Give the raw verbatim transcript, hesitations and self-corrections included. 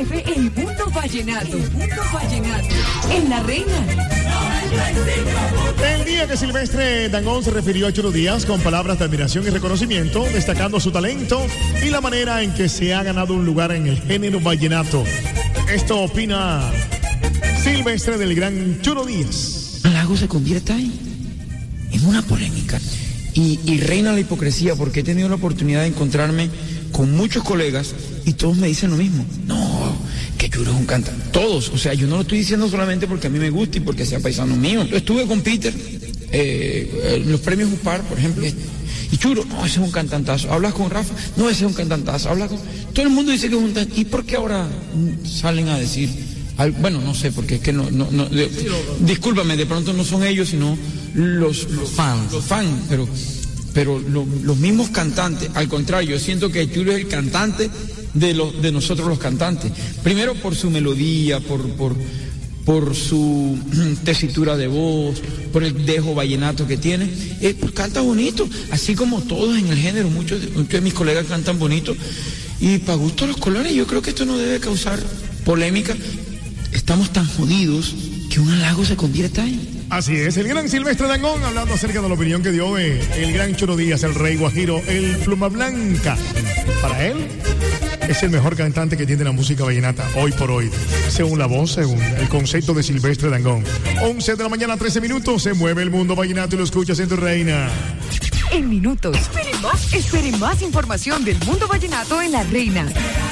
mueve el mundo vallenato. El mundo vallenato. En La Reina. El día que Silvestre Dangond se refirió a Churo Díaz con palabras de admiración y reconocimiento, destacando su talento y la manera en que se ha ganado un lugar en el género vallenato. Esto opina Silvestre del gran Churo Díaz. El lago se convierte ahí en una polémica y, y reina la hipocresía, porque he tenido la oportunidad de encontrarme con muchos colegas y todos me dicen lo mismo. No, que Churo es un cantante. Todos, o sea, yo no lo estoy diciendo solamente porque a mí me gusta y porque sea paisano mío. Yo estuve con Peter, eh, en los premios UPAR, por ejemplo, y Churo, no, ese es un cantantazo. Hablas con Rafa, no, ese es un cantantazo. Hablas con... Todo el mundo dice que es un cantantazo. ¿Y por qué ahora salen a decir? Bueno, no sé, porque es que no, no, no de, discúlpame, de pronto no son ellos, sino los, los fans, los fans, pero, pero lo, los mismos cantantes. Al contrario, yo siento que Churo es el cantante de los, de nosotros los cantantes. Primero por su melodía, por, por, por su tesitura de voz, por el dejo vallenato que tiene. Eh, pues canta bonito, así como todos en el género, muchos, muchos de mis colegas cantan bonito. Y para gusto los colores, yo creo que esto no debe causar polémica. Estamos tan jodidos que un halago se convierta ahí. Así es, el gran Silvestre Dangond hablando acerca de la opinión que dio eh, el gran Churo Díaz, el rey guajiro, el pluma blanca. Para él, es el mejor cantante que tiene la música vallenata hoy por hoy, según la voz, según el concepto de Silvestre Dangond. once de la mañana, trece minutos, se mueve el mundo vallenato y lo escuchas en Tu Reina. En minutos. Esperen más, esperen más información del mundo vallenato en La Reina.